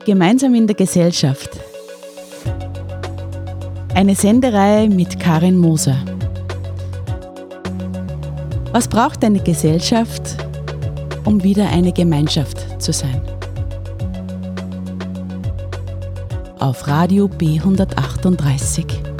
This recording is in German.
Gemeinsam in der Gesellschaft. Eine Sendereihe mit Karin Moser. Was braucht eine Gesellschaft, um wieder eine Gemeinschaft zu sein? Auf Radio B138.